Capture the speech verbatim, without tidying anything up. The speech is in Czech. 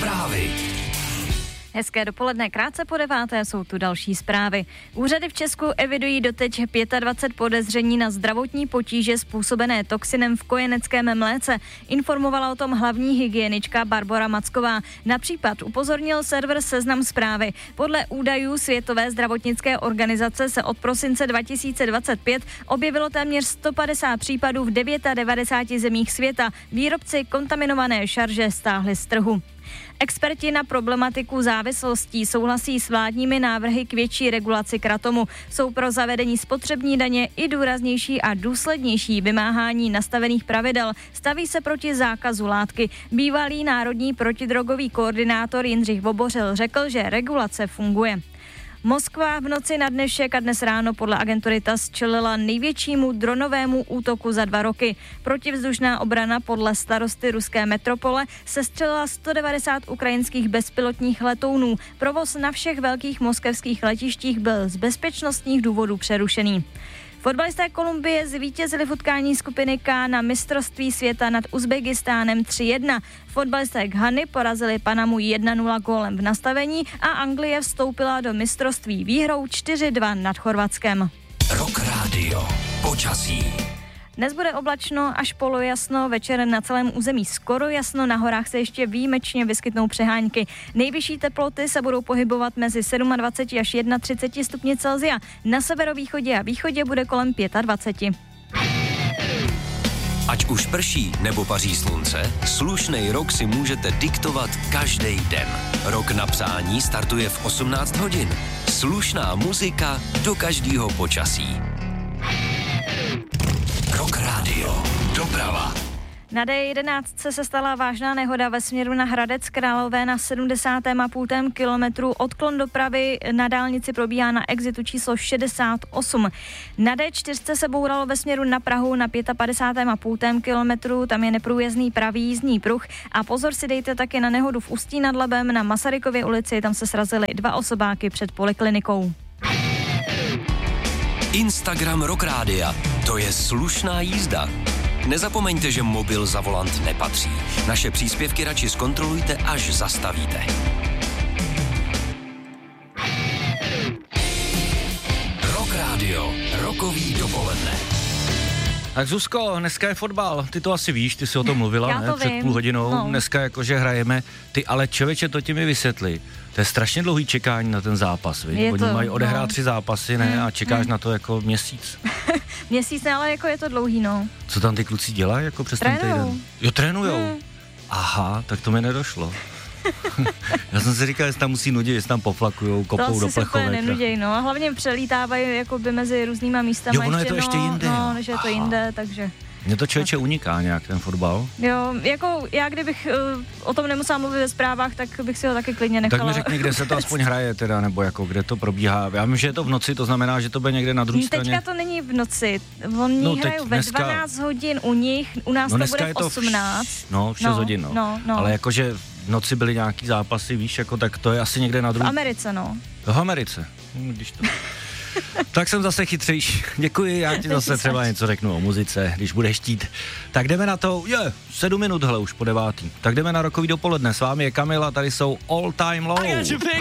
Zprávy. Hezké dopoledne, krátce po deváté jsou tu další zprávy. Úřady v Česku evidují doteď dvacet pět podezření na zdravotní potíže způsobené toxinem v kojeneckém mléce. Informovala o tom hlavní hygienička Barbora Macková. Na případ upozornil server Seznam Zprávy. Podle údajů Světové zdravotnické organizace se od prosince dva tisíce dvacet pět objevilo téměř sto padesát případů v devadesáti devíti zemích světa. Výrobci kontaminované šarže stáhli z trhu. Experti na problematiku závislostí souhlasí s vládními návrhy k větší regulaci kratomu. Jsou pro zavedení spotřební daně i důraznější a důslednější vymáhání nastavených pravidel. Staví se proti zákazu látky. Bývalý národní protidrogový koordinátor Jindřich Vobořil řekl, že regulace funguje. Moskva v noci na dnešek a dnes ráno podle agentury T A S čelila největšímu dronovému útoku za dva roky. Protivzdušná obrana podle starosty ruské metropole sestřelila sto devadesát ukrajinských bezpilotních letounů. Provoz na všech velkých moskevských letištích byl z bezpečnostních důvodů přerušený. Fotbalisté Kolumbie zvítězili v utkání skupiny K na mistrovství světa nad Uzbekistánem tři jedna. Fotbalisté Ghany porazili Panamu jedna nula gólem v nastavení a Anglie vstoupila do mistrovství výhrou čtyři dva nad Chorvatskem. Rock Radio. Počasí. Dnes bude oblačno až polojasno, večer na celém území skoro jasno, na horách se ještě výjimečně vyskytnou přehánky. Nejvyšší teploty se budou pohybovat mezi dvacet sedm až třicet jedna stupni Celsia. Na severovýchodě a východě bude kolem dvacet pět. Ať už prší nebo paří slunce, slušnej rok si můžete diktovat každý den. Rok na přání startuje v osmnáct hodin. Slušná muzika do každého počasí. Rock Radio. Doprava. Na D jedenáct se stala vážná nehoda ve směru na Hradec Králové na sedmdesátém a půl kilometru. Odklon dopravy na dálnici probíhá na exitu číslo šedesát osm. Na D čtyři se bouralo ve směru na Prahu na padesátém pátém a půl kilometru. Tam je neprůjezdný pravý jízdní pruh. A pozor si dejte také na nehodu v Ústí nad Labem na Masarykově ulici. Tam se srazily dva osobáky před poliklinikou. Instagram Rock Rádia. To je slušná jízda. Nezapomeňte, že mobil za volant nepatří. Naše příspěvky radši zkontrolujte, až zastavíte. Rock Radio. Rokový dopoledne. Tak Zuzko, dneska je fotbal, ty to asi víš, ty jsi o tom mluvila, ne? Před půl hodinou, no. Dneska jakože hrajeme, ty ale člověče, to ti mi vysvětli, to je strašně dlouhý čekání na ten zápas, víš? Oni mají odehrát no. tři zápasy, ne, a čekáš mm. na to jako měsíc. Měsíc, ne, ale jako je to dlouhý, no. Co tam ty kluci dělají, jako přes ten týden? Jo, trénujou. Mm. Aha, tak to mi nedošlo. Já jsem si říkal, jestli tam musí nudit, jestli tam poflakujou, kopou do plechovek. To asi se nenudějí, no. A hlavně přelítávají jakoby mezi různýma místama. Jo, ono ještě, je to ještě no, jinde. No, že je to jinde, takže... Mně to člověče uniká nějak, ten fotbal. Jo, jako já kdybych uh, o tom nemusela mluvit ve zprávách, tak bych si ho taky klidně nechala. Tak mi řekni, kde se to aspoň hraje teda, nebo jako kde to probíhá. Já vím, že je to v noci, to znamená, že to bude někde na druhé straně. Teďka to není v noci, oni no, hrajou ve dneska... dvanáct hodin u nich, u nás no, to bude v osmnáct. V, no, v šest no, hodin, no. no, no. Ale jakože v noci byly nějaký zápasy, víš, jako tak to je asi někde na druhé. V Americe, no. V Americe, no, když to... Tak jsem zase chytřejší. Děkuji, já ti zase třeba něco řeknu o muzice, když budeš chtít. Tak jdeme na to, je, sedm minut, hele, už po devátý. Tak jdeme na rokový dopoledne, s vámi je Kamila, tady jsou All Time Low.